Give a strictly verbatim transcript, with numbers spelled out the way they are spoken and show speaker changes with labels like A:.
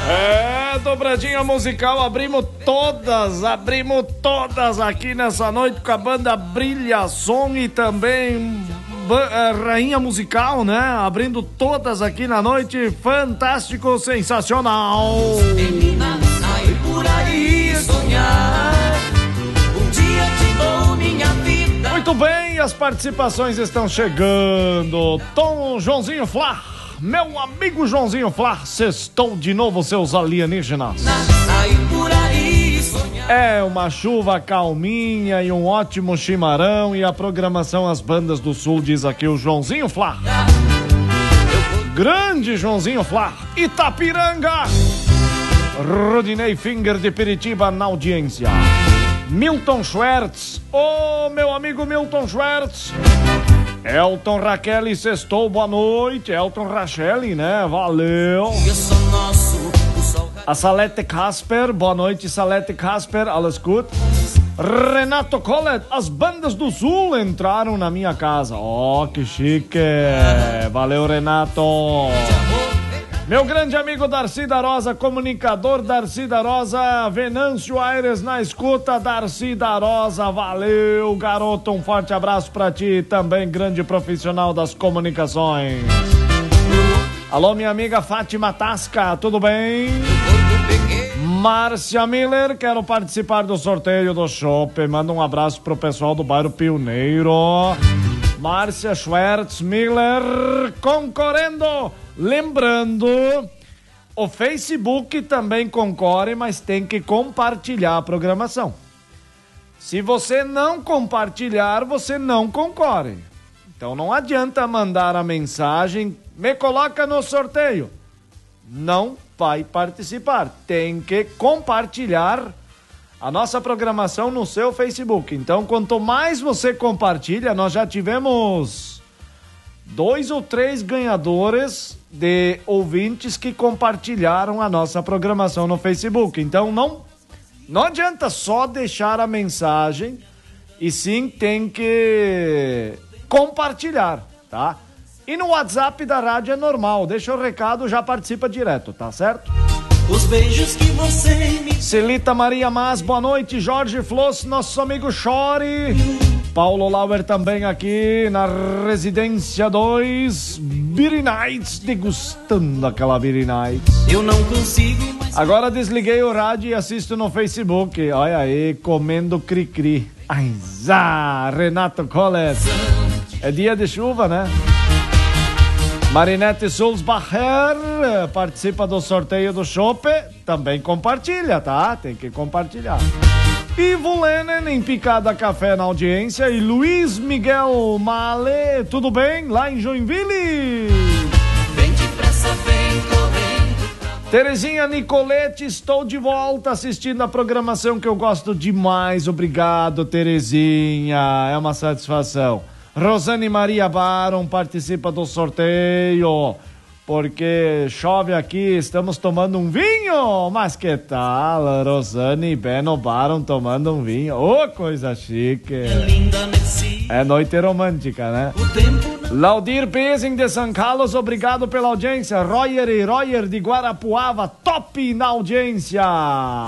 A: É, dobradinha musical, abrimos todas, abrimos todas aqui nessa noite com a banda Brilha Som e também Rainha Musical, né? Abrindo todas aqui na noite, fantástico, sensacional.
B: Menina, sai por aí sonhar, um dia te dou minha vida.
A: Muito bem, as participações estão chegando. Tom Joãozinho Flá, meu amigo Joãozinho Flá, sextou de novo seus alienígenas.
B: Sai por aí sonhar.
A: É uma chuva calminha e um ótimo chimarrão e a programação As Bandas do Sul, diz aqui o Joãozinho Flá. Grande Joãozinho Flá, Itapiranga. Rodinei Finger de Piritiba na audiência. Milton Schwertz, ô oh, meu amigo Milton Schwertz. Elton Raquel sextou, boa noite. Elton Rachel, né? Valeu.
B: Eu sou nosso, o sol.
A: A Salete Casper, boa noite, Salete Casper, alles gut. Renato Collet, as Bandas do Sul entraram na minha casa. Ó, oh, que chique. Valeu, Renato. Meu grande amigo Darcy da Rosa, comunicador Darcy da Rosa, Venâncio Aires na escuta, Darcy da Rosa, valeu, garoto, um forte abraço pra ti, também grande profissional das comunicações. Alô, minha amiga Fátima Tasca, tudo bem? Márcia Miller, quero participar do sorteio do shopping, manda um abraço pro pessoal do bairro Pioneiro. Márcia Schwertz Miller concorrendo. Lembrando, o Facebook também concorre, mas tem que compartilhar a programação. Se você não compartilhar, você não concorre. Então não adianta mandar a mensagem, me coloca no sorteio. Não vai participar. Tem que compartilhar a nossa programação no seu Facebook. Então, quanto mais você compartilha, nós já tivemos dois ou três ganhadores de ouvintes que compartilharam a nossa programação no Facebook. Então não, não adianta só deixar a mensagem, e sim tem que compartilhar, tá? E no WhatsApp da rádio é normal, deixa o recado, já participa direto, tá certo?
B: Os beijos que você me...
A: Celita Maria Mas, boa noite. Jorge Floss, nosso amigo Chore. Paulo Lauer também aqui na Residência dois, Beer Nights, degustando aquela Beer Nights.
B: Eu não consigo mais...
A: Agora desliguei o rádio e assisto no Facebook. Olha aí, comendo cri-cri. Ai, zá, Renato Collet. É dia de chuva, né? Marinette Sulzbacher participa do sorteio do chopp. Também compartilha, tá? Tem que compartilhar. Ivo Lenen em Picada Café na audiência. E Luiz Miguel Male, tudo bem? Lá em Joinville.
B: Vem depressa, vem correndo.
A: Terezinha Nicolete, estou de volta assistindo a programação que eu gosto demais. Obrigado, Terezinha. É uma satisfação. Rosane Maria Baron participa do sorteio. Porque chove aqui, estamos tomando um vinho. Mas que tal, Rosane e Beno Baron tomando um vinho? Ô, oh, coisa chique.
B: É linda nesse...
A: É noite romântica, né?
B: O tempo não...
A: Laudir Pesing de São Carlos, obrigado pela audiência. Royer e Royer de Guarapuava, top na audiência.